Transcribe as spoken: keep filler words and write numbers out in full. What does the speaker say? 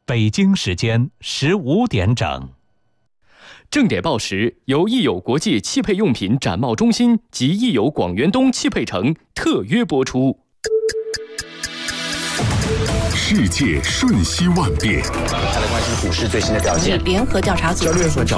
北京时间十五点整。 正点报时由益友国际汽配用品展贸中心及益友广元东汽配城特约播出。 世界瞬息万变， 再来关心股市最新的表现。 联合调查组。